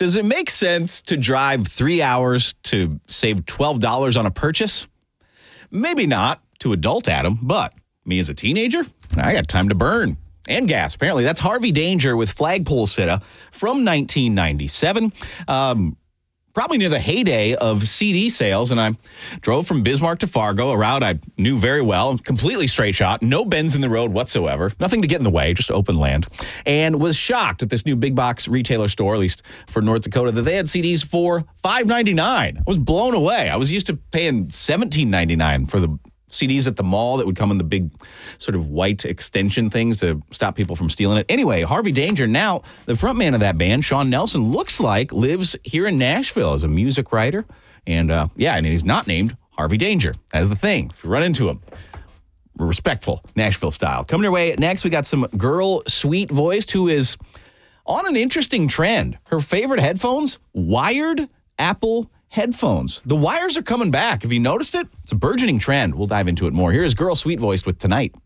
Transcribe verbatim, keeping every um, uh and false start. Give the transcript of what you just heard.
Does it make sense to drive three hours to save twelve dollars on a purchase? Maybe not to adult Adam, but me as a teenager, I got time to burn. And gas, apparently. That's Harvey Danger with Flagpole Sitta from nineteen ninety-seven. Um, probably near the heyday of C D sales, and I drove from Bismarck to Fargo, a route I knew very well, completely straight shot, no bends in the road whatsoever, nothing to get in the way, just open land, and was shocked at this new big box retailer store, at least for North Dakota, that they had C Ds for five ninety-nine. I was blown away. I was used to paying seventeen ninety-nine for the C Ds at the mall that would come in the big sort of white extension things to stop people from stealing it. Anyway, Harvey Danger, now the front man of that band, Sean Nelson, looks like lives here in Nashville as a music writer. And uh, yeah, and he's not named Harvey Danger. That's the thing. If you run into him, respectful, Nashville style. Coming your way next, we got some girl, sweet voiced, who is on an interesting trend. Her favorite headphones, wired Apple headphones. The wires are coming back. Have you noticed it? It's a burgeoning trend. We'll dive into it more. Here is Girl Sweet Voiced with Tonight.